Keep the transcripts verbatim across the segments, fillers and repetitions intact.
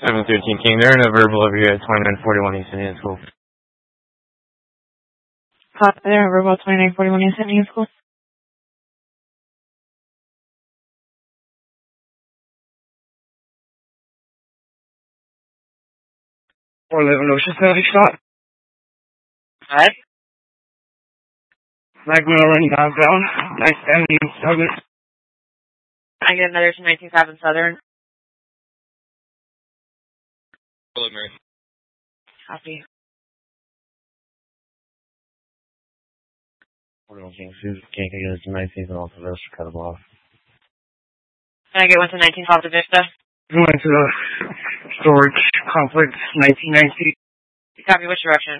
seven thirteen King. They're in a verbal over here at twenty-nine forty-one East Indian School. Uh, they're in a verbal twenty-nine forty-one East Indian School. four eleven Ocean County shot. What? Black male running downtown, ninth Avenue, Southern. I get another to nineteen South and Southern. Hello, Mary. Copy. forty-one King. Susan can't get it to nineteenth and also this cut them off. Can I get one to nineteen Alta Vista? We went to the storage complex, nineteen ninety. Copy, which direction?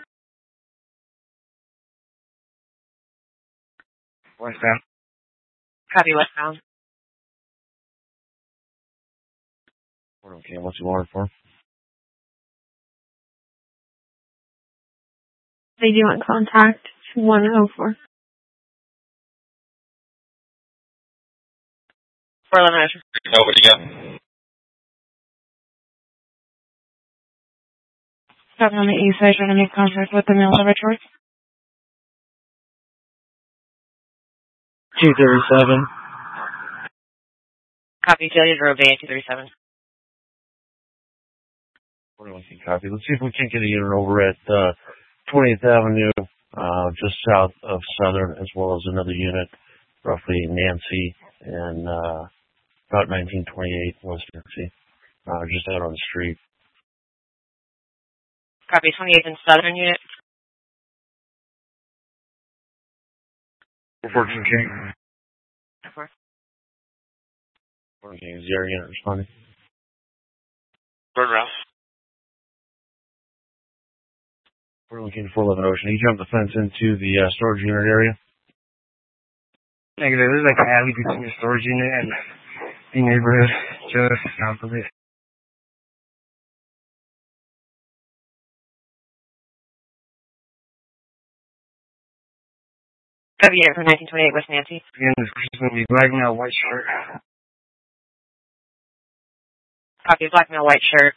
Westbound. Copy, westbound. forty-one King, what's your order for? They do want contact one oh four. four eleven Ocean. Oh, what do you got? Copy on the east side, trying to make contact with the male laboratory. two thirty-seven. Copy, Celia Grove Bay, two thirty-seven. forty-one King, copy. Let's see if we can't get a unit over at uh, twentieth Avenue, uh, just south of Southern, as well as another unit, roughly Nancy, and uh, about nineteen twenty-eight West Nancy, uh, just out on the street. Copy, twenty-eighth and Southern unit. fourteen King. four. forty-one King, is the air unit responding? Bird route. forty-one King, four eleven Ocean. He jumped the fence into the uh, storage unit area. Negative. There's like an alley between the storage unit and the neighborhood, just south of it. Copy unit for nineteen twenty-eight West Nancy. Again, this is going to be black male, white shirt. Copy, black male, white shirt.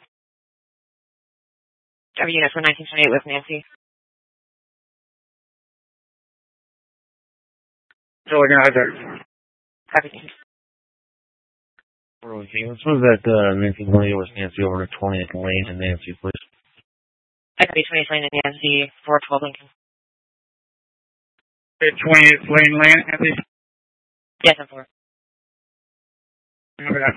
Copy unit for nineteen twenty-eight West Nancy. So we're going to either. Copy. forty-one King, let's move that uh, nineteen twenty-eight West Nancy over to twentieth Lane and Nancy, please. Copy, twentieth Lane and Nancy, four twelve Lincoln. twentieth Lane Lane, Anthony. Yes, I'm four. Remember that.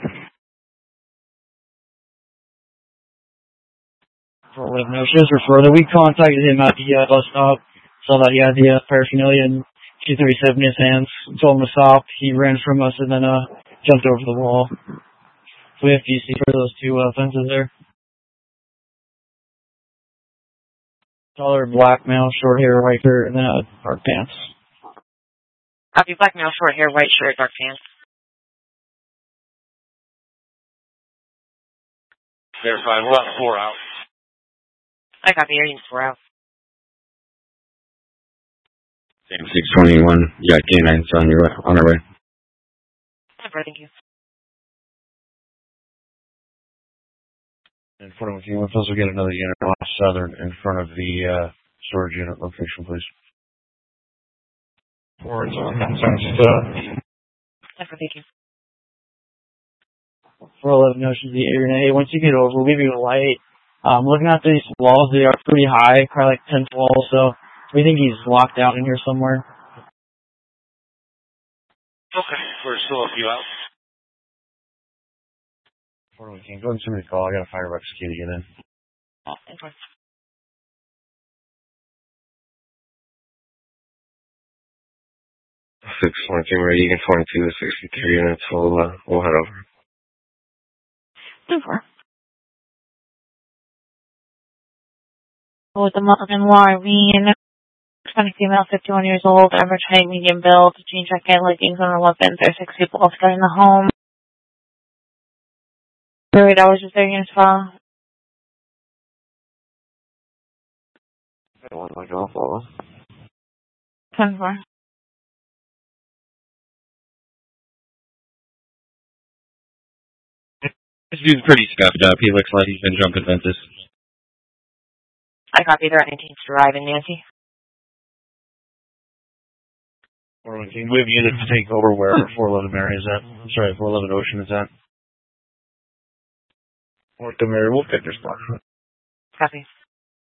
For eleven Oceans or further, we contacted him at the uh, bus stop, saw that he had the uh, paraphernalia and two thirty-seven in his hands, told him to stop. He ran from us and then uh, jumped over the wall. So we have P C for those two uh, fences there. Taller black male, short hair, white shirt, and then uh, dark pants. Copy, black male, short hair, white shirt, dark pants. Verified. We're about four out. I copy, your unit's four out. Same six twenty-one, yeah, K nine's on your way, on our way. Temper, thank you. And forty-one King, let's also get another unit off Southern in front of the uh, storage unit location, please. Forwards on that side. Temper, thank you. For eleven Oceans, the eight and eight. Once you get over, we'll give you a light. Um, looking at these walls, they are pretty high, probably like ten walls, so we think he's locked out in here somewhere. Okay. We're still a few out. forty-one King, go ahead and send me a call. I got a Firebucks key to get in. Oh, temper. six twenty King, ready, you can twenty-two to sixty-three units. We'll, uh, we'll head over. Temper. With the Morgan Warren, twenty female, fifty-one years old, average height, medium build, jean jacket, leggings, and weapons. There are six people elsewhere in the home. Eight hours is their unit's file. I want my golf ball. ten four. This dude's pretty scuffed up. He looks like he's been jumping fences. I copy. They're at nineteenth Drive in Nancy. Or we can move units to take over wherever four eleven Mary is at. I'm sorry, four eleven Ocean is at. Or to Mary, we'll pick their spot. Copy.